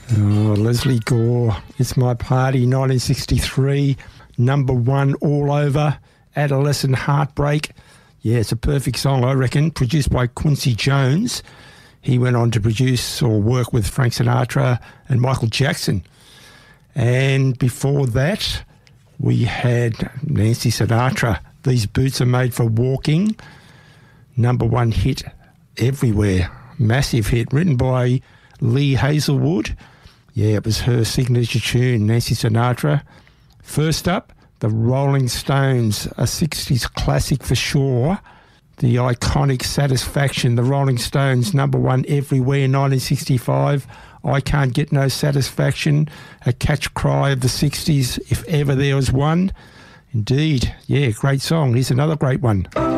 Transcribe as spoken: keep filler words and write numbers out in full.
Oh, Leslie Gore, It's My Party, nineteen sixty-three, number one all over, Adolescent Heartbreak. Yeah, it's a perfect song, I reckon, produced by Quincy Jones. He went on to produce or work with Frank Sinatra and Michael Jackson. And before that, we had Nancy Sinatra, These Boots Are Made for Walking, number one hit everywhere, massive hit, written by Lee Hazelwood. Yeah, it was her signature tune, Nancy Sinatra. First up, the Rolling Stones, a sixties classic for sure. The iconic Satisfaction, the Rolling Stones, number one everywhere, nineteen sixty-five. I Can't Get No Satisfaction, a catch cry of the sixties, if ever there was one. Indeed, yeah, great song. Here's another great one.